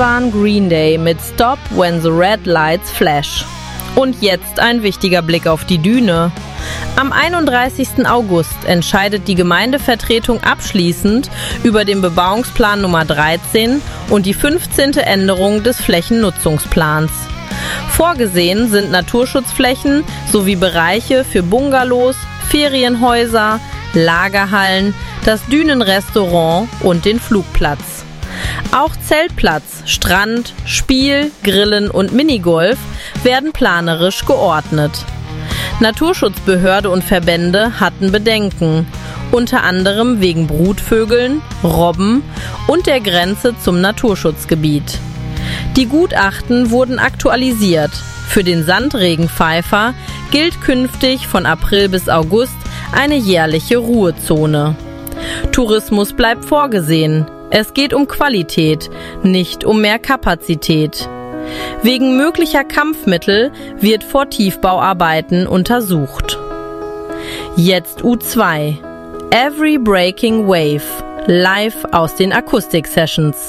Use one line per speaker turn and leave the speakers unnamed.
waren Green Day mit Stop When the Red Lights Flash. Und jetzt ein wichtiger Blick auf die Düne. Am 31. August entscheidet die Gemeindevertretung abschließend über den Bebauungsplan Nummer 13 und die 15. Änderung des Flächennutzungsplans. Vorgesehen sind Naturschutzflächen sowie Bereiche für Bungalows, Ferienhäuser, Lagerhallen, das Dünenrestaurant und den Flugplatz. Auch Zeltplatz, Strand, Spiel, Grillen und Minigolf werden planerisch geordnet. Naturschutzbehörde und Verbände hatten Bedenken, unter anderem wegen Brutvögeln, Robben und der Grenze zum Naturschutzgebiet. Die Gutachten wurden aktualisiert. Für den Sandregenpfeifer gilt künftig von April bis August eine jährliche Ruhezone. Tourismus bleibt vorgesehen. Es geht um Qualität, nicht um mehr Kapazität. Wegen möglicher Kampfmittel wird vor Tiefbauarbeiten untersucht. Jetzt U2. Every Breaking Wave. Live aus den Akustik-Sessions.